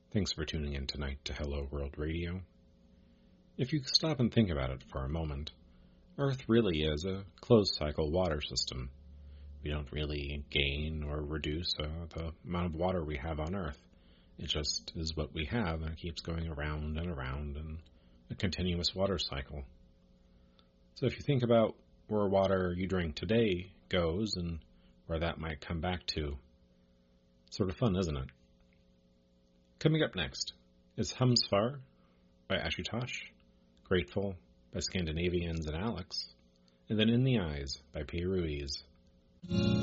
Thanks for tuning in tonight to Hello World Radio. If you stop and think about it for a moment, Earth really is a closed-cycle water system. We don't really gain or reduce the amount of water we have on Earth. It just is what we have, and it keeps going around and around in a continuous water cycle. So if you think about where water you drink today goes and where that might come back to, it's sort of fun, isn't it? Coming up next is Humsfar by Ashutosh, Grateful by Scandinavians and Alex, and then In the Eyes by P. Ruiz.